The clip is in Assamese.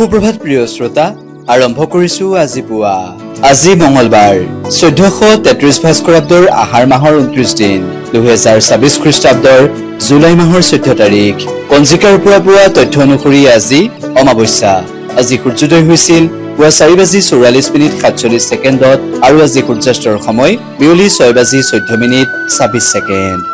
সুপ্ৰভাত প্ৰিয় শ্ৰোতা, আৰম্ভ কৰিছো আজি পুৱা। আজি মঙলবাৰ 1433 ভাস্কৰাব্দৰ আহাৰ মাহৰ 29 দিন, 2026 খ্ৰীষ্টাব্দৰ জুলাই মাহৰ 14 তাৰিখ। পঞ্জিকাৰ পৰা পোৱা তথ্য অনুসৰি আজি অমাৱস্যা। আজি সূৰ্যোদয় হৈছিল পুৱা 4:44:47 আৰু আজি সূৰ্যাস্তৰ সময় বিয়লি 6:14:26।